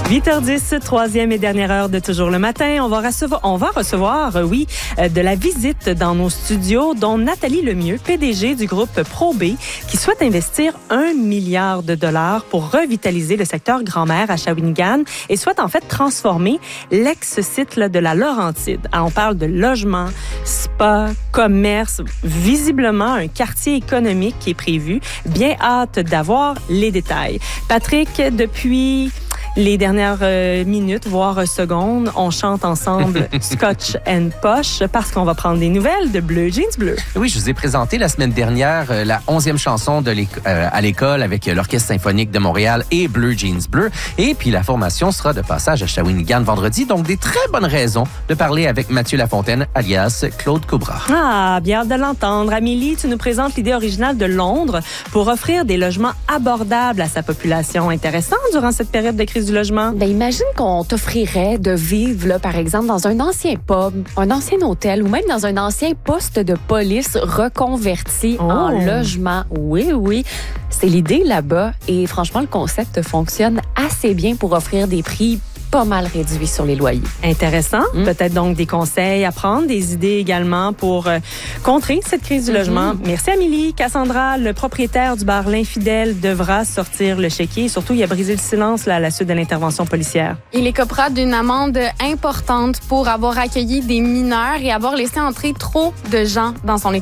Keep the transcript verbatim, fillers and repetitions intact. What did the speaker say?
huit heures dix, troisième et dernière heure de Toujours le matin. On va recevoir, on va recevoir, euh, oui, euh, de la visite dans nos studios, dont Nathalie Lemieux, P D G du groupe ProB, qui souhaite investir un milliard de dollars pour revitaliser le secteur Grand-Mère à Shawinigan et souhaite en fait transformer l'ex-site là, de la Laurentide. Alors, on parle de logement, spa, commerce, visiblement un quartier économique qui est prévu. Bien hâte d'avoir les détails. Patrick, depuis les dernières euh, minutes, voire secondes, on chante ensemble Scotch and Posh parce qu'on va prendre des nouvelles de Bleu Jeans Bleu. Oui, je vous ai présenté la semaine dernière euh, la onzième chanson de l'éco- euh, à l'école avec l'Orchestre symphonique de Montréal et Bleu Jeans Bleu. Et puis la formation sera de passage à Shawinigan vendredi. Donc des très bonnes raisons de parler avec Mathieu Lafontaine, alias Claude Cobra. Ah, bien hâte de l'entendre. Amélie, tu nous présentes l'idée originale de Londres pour offrir des logements abordables à sa population. Intéressant durant cette période de crise du logement. Ben, imagine qu'on t'offrirait de vivre, là, par exemple, dans un ancien pub, un ancien hôtel ou même dans un ancien poste de police reconverti Oh. en logement. Oui, oui. C'est l'idée là-bas et franchement, le concept fonctionne assez bien pour offrir des prix pas mal réduits sur les loyers. Intéressant. Mm. Peut-être donc des conseils à prendre, des idées également pour euh, contrer cette crise du logement. Merci Amélie. Cassandra, le propriétaire du bar L'Infidèle, devra sortir le chéquier. Et surtout, il a brisé le silence là, à la suite de l'intervention policière. Il écopera d'une amende importante pour avoir accueilli des mineurs et avoir laissé entrer trop de gens dans son